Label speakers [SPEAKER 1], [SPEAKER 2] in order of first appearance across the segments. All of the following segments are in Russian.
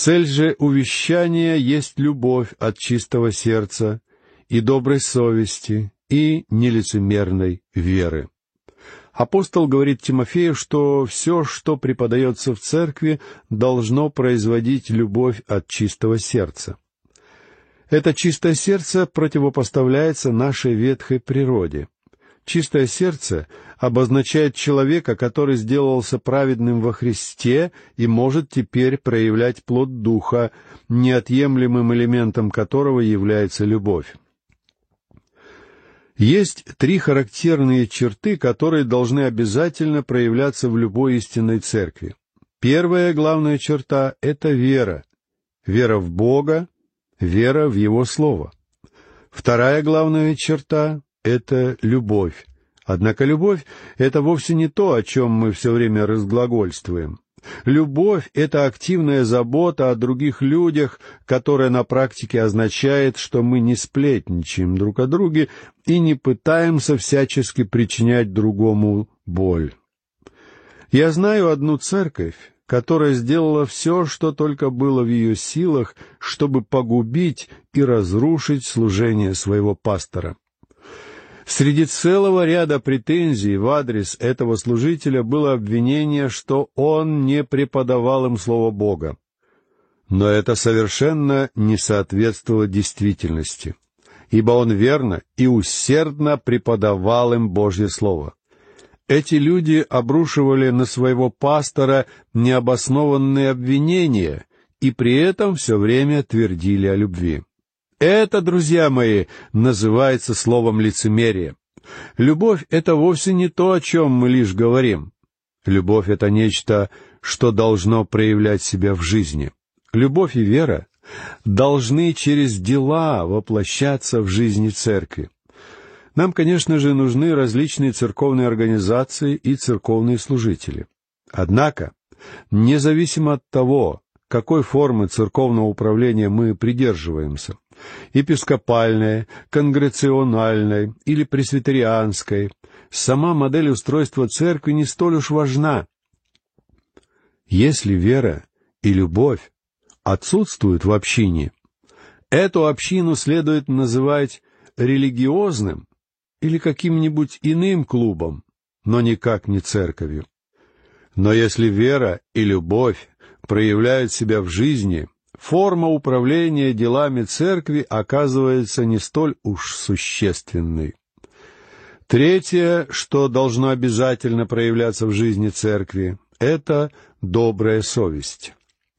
[SPEAKER 1] Цель же увещания есть любовь от чистого сердца и доброй совести и нелицемерной веры. Апостол говорит Тимофею, что все, что преподается в церкви, должно производить любовь от чистого сердца. Это чистое сердце противопоставляется нашей ветхой природе. Чистое сердце обозначает человека, который сделался праведным во Христе и может теперь проявлять плод Духа, неотъемлемым элементом которого является любовь. Есть 3 характерные черты, которые должны обязательно проявляться в любой истинной церкви. Первая главная черта — это вера. Вера в Бога, вера в Его Слово. Вторая главная черта — это любовь. Однако любовь — это вовсе не то, о чем мы все время разглагольствуем. Любовь — это активная забота о других людях, которая на практике означает, что мы не сплетничаем друг о друге и не пытаемся всячески причинять другому боль. Я знаю одну церковь, которая сделала все, что только было в ее силах, чтобы погубить и разрушить служение своего пастора. Среди целого ряда претензий в адрес этого служителя было обвинение, что он не преподавал им Слово Бога. Но это совершенно не соответствовало действительности, ибо он верно и усердно преподавал им Божье Слово. Эти люди обрушивали на своего пастора необоснованные обвинения и при этом все время твердили о любви. Это, друзья мои, называется словом лицемерие. Любовь — это вовсе не то, о чем мы лишь говорим. Любовь — это нечто, что должно проявлять себя в жизни. Любовь и вера должны через дела воплощаться в жизни церкви. Нам, конечно же, нужны различные церковные организации и церковные служители. Однако, независимо от того, какой формы церковного управления мы придерживаемся, епископальной, конгрегациональной или пресвитерианской, сама модель устройства церкви не столь уж важна. Если вера и любовь отсутствуют в общине, эту общину следует называть религиозным или каким-нибудь иным клубом, но никак не церковью. Но если вера и любовь проявляют себя в жизни, форма управления делами церкви оказывается не столь уж существенной. Третье, что должно обязательно проявляться в жизни церкви, это добрая совесть.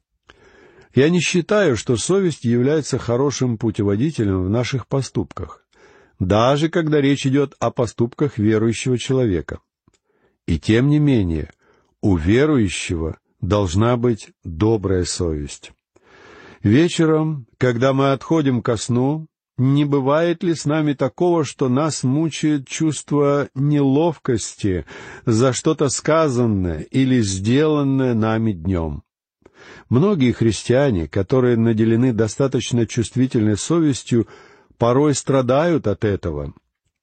[SPEAKER 1] Я не считаю, что совесть является хорошим путеводителем в наших поступках, даже когда речь идет о поступках верующего человека. И тем не менее, у верующего должна быть добрая совесть. Вечером, когда мы отходим ко сну, не бывает ли с нами такого, что нас мучает чувство неловкости за что-то сказанное или сделанное нами днем? Многие христиане, которые наделены достаточно чувствительной совестью, порой страдают от этого.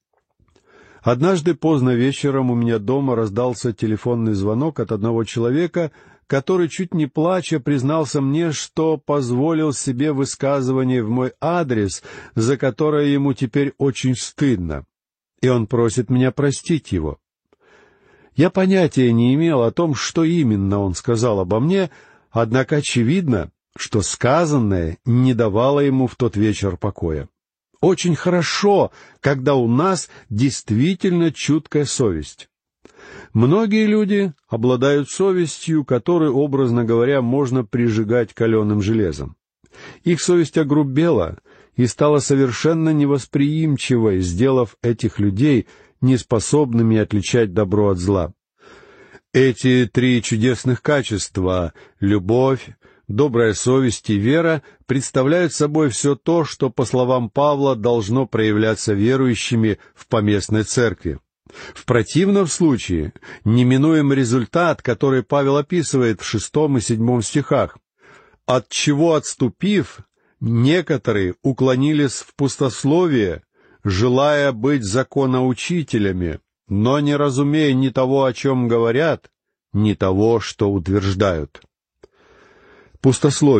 [SPEAKER 1] Однажды поздно вечером у меня дома раздался телефонный звонок от одного человека, который, чуть не плача, признался мне, что позволил себе высказывание в мой адрес, за которое ему теперь очень стыдно, и он просит меня простить его. Я понятия не имел о том, что именно он сказал обо мне, однако очевидно, что сказанное не давало ему в тот вечер покоя. Очень хорошо, когда у нас действительно чуткая совесть. Многие люди обладают совестью, которой, образно говоря, можно прижигать каленым железом. Их совесть огрубела и стала совершенно невосприимчивой, сделав этих людей неспособными отличать добро от зла. Эти 3 чудесных качества — любовь, добрая совесть и вера — представляют собой все то, что, по словам Павла, должно проявляться верующими в поместной церкви. В противном случае неминуем результат, который Павел описывает в 6 и 7 стихах. «От чего отступив, некоторые уклонились в пустословие, желая быть законоучителями, но не разумея ни того, о чем говорят, ни того, что утверждают». Пустословие